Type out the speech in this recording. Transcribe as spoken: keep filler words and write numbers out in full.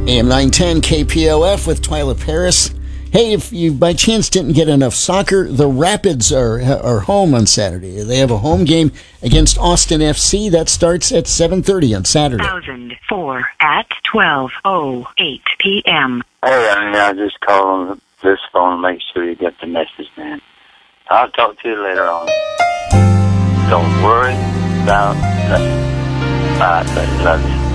A M nine ten K P O F with Twyla Paris. Hey, if you by chance didn't get enough soccer, the Rapids are are home on Saturday. They have a home game against Austin F C. That starts at seven thirty on Saturday. one thousand four at twelve oh eight p.m. Hey, I mean, I just call on this phone to make sure you get the message, man. I'll talk to you later on. Don't worry about nothing. Bye, buddy. Love you.